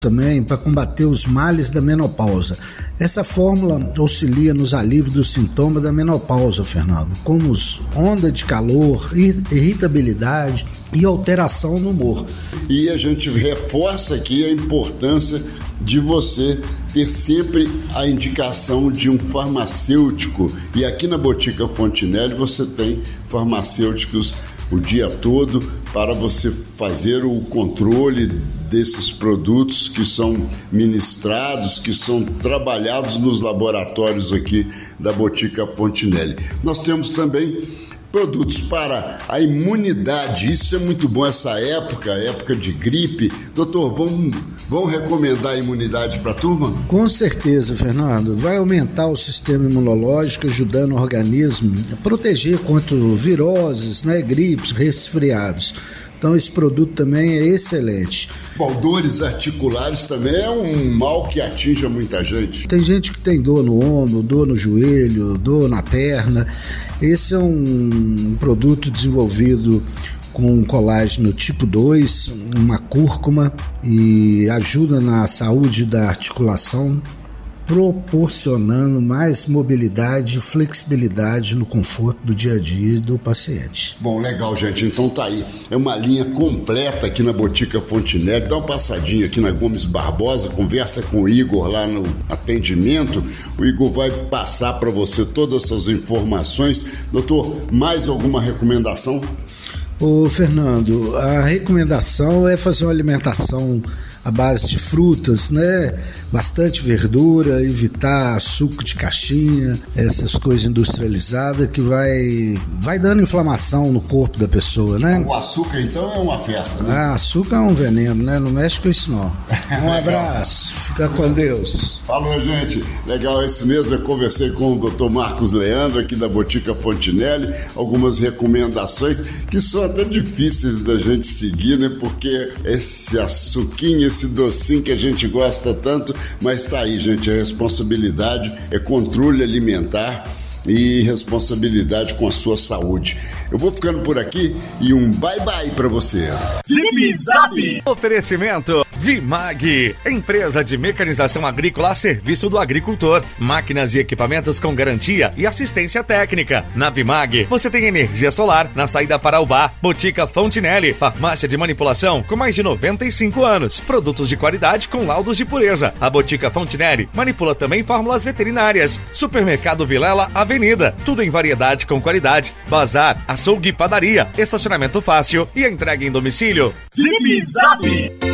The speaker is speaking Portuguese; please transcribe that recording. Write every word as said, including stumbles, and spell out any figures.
também para combater os males da menopausa. Essa fórmula auxilia nos alívios dos sintomas da menopausa, Fernando, como os onda de calor, irritabilidade e alteração no humor. E a gente reforça aqui a importância de você ter sempre a indicação de um farmacêutico. E aqui na Botica Fontinelli você tem farmacêuticos o dia todo para você fazer o controle desses produtos que são ministrados, que são trabalhados nos laboratórios aqui da Botica Fontinelli. Nós temos também produtos para a imunidade, isso é muito bom essa época, época de gripe. Doutor, vamos, vamos recomendar a imunidade para a turma? Com certeza, Fernando. Vai aumentar o sistema imunológico, ajudando o organismo a proteger contra viroses, né, gripes, resfriados. Então esse produto também é excelente. Bom, dores articulares também é um mal que atinge muita gente. Tem gente que tem dor no ombro, dor no joelho, dor na perna. Esse é um produto desenvolvido com colágeno tipo dois, uma cúrcuma, e ajuda na saúde da articulação, proporcionando mais mobilidade e flexibilidade no conforto do dia a dia do paciente. Bom, legal, gente. Então tá aí. É uma linha completa aqui na Botica Fontinelli. Dá uma passadinha aqui na Gomes Barbosa, conversa com o Igor lá no atendimento. O Igor vai passar para você todas essas informações. Doutor, mais alguma recomendação? Ô, Fernando, a recomendação é fazer uma alimentação à base de frutas, né? Bastante verdura, evitar suco de caixinha, essas coisas industrializadas que vai, vai dando inflamação no corpo da pessoa, né? O açúcar, então, é uma festa, né? Ah, açúcar é um veneno, né? Não mexe com isso, não. Um abraço, fica com Deus. Falou, gente. Legal, é isso mesmo. Eu conversei com o doutor Marcos Leandro, aqui da Botica Fontinelli, algumas recomendações que são até difíceis da gente seguir, né? Porque esse açuquinho, esse docinho que a gente gosta tanto, mas tá aí, gente, a responsabilidade é controle alimentar e responsabilidade com a sua saúde. Eu vou ficando por aqui e um bye-bye pra você. Zip Zap! Oferecimento Vimag, empresa de mecanização agrícola a serviço do agricultor. Máquinas e equipamentos com garantia e assistência técnica. Na Vimag, você tem energia solar na saída para o bar. Botica Fontinelli, farmácia de manipulação com mais de noventa e cinco anos. Produtos de qualidade com laudos de pureza. A Botica Fontinelli manipula também fórmulas veterinárias. Supermercado Vilela Avenida, tudo em variedade com qualidade. Bazar, açougue e padaria, estacionamento fácil e entrega em domicílio. Zip Zap!